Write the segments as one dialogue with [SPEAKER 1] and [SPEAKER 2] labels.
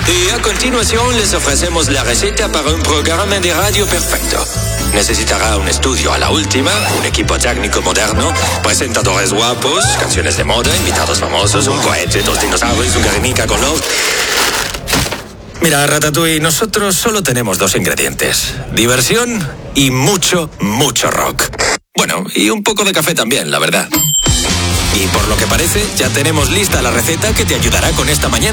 [SPEAKER 1] Y a continuación les ofrecemos la receta para un programa de radio perfecto. Necesitará un estudio a la última, un equipo técnico moderno, presentadores guapos, canciones de moda, invitados famosos, un cohete, 2 dinosaurios, un Guernica con los... Mira, Ratatouille, nosotros solo tenemos 2 ingredientes. Diversión y mucho, mucho rock. Bueno, y un poco de café también, la verdad. Y por lo que parece, ya tenemos lista la receta que te ayudará con esta mañana.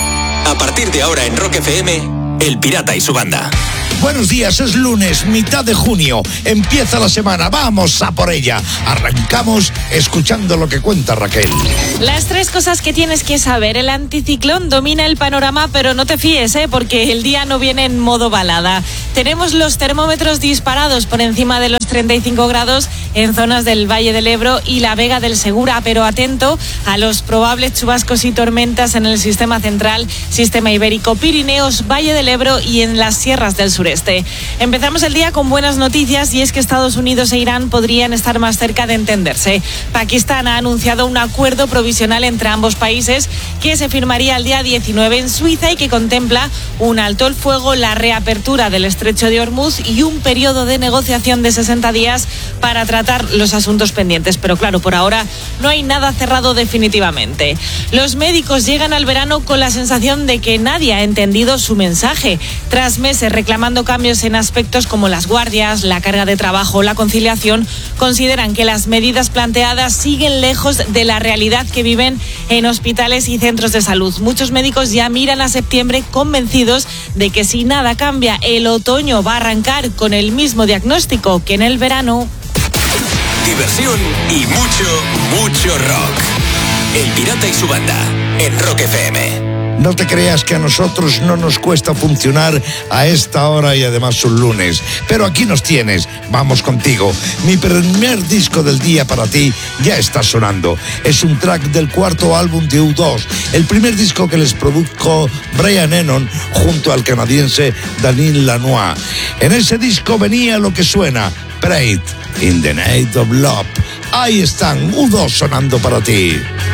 [SPEAKER 1] A partir de ahora en Rock FM, El Pirata y su banda.
[SPEAKER 2] Buenos días, es lunes, mitad de junio. Empieza la semana, vamos a por ella. Arrancamos escuchando lo que cuenta Raquel.
[SPEAKER 3] Las 3 cosas que tienes que saber. El anticiclón domina el panorama, pero no te fíes, porque el día no viene en modo balada. Tenemos los termómetros disparados por encima de los 35 grados en zonas del Valle del Ebro y la Vega del Segura, pero atento a los probables chubascos y tormentas en el sistema central, sistema ibérico, Pirineos, Valle del Ebro y en las sierras del sureste. Empezamos el día con buenas noticias y es que Estados Unidos e Irán podrían estar más cerca de entenderse. Pakistán ha anunciado un acuerdo provisional entre ambos países que se firmaría el día 19 en Suiza y que contempla un alto el fuego, la reapertura del estrecho de Hormuz y un periodo de negociación de 60 días para tratar los asuntos pendientes. Pero claro, por ahora no hay nada cerrado definitivamente. Los médicos llegan al verano con la sensación de que nadie ha entendido su mensaje. Tras meses reclamando cambios en aspectos como las guardias, la carga de trabajo, la conciliación, consideran que las medidas planteadas siguen lejos de la realidad que viven en hospitales y centros de salud. Muchos médicos ya miran a septiembre convencidos de que si nada cambia, el otoño va a arrancar con el mismo diagnóstico que en el verano.
[SPEAKER 1] Diversión y mucho, mucho rock. El Pirata y su banda en Rock FM.
[SPEAKER 2] No te creas que a nosotros no nos cuesta funcionar a esta hora y además un lunes. Pero aquí nos tienes, vamos contigo. Mi primer disco del día para ti ya está sonando. Es un track del 4º álbum de U2, el primer disco que les produjo Brian Eno junto al canadiense Daniel Lanois. En ese disco venía lo que suena, Pride in the Night of Love. Ahí están, U2 sonando para ti.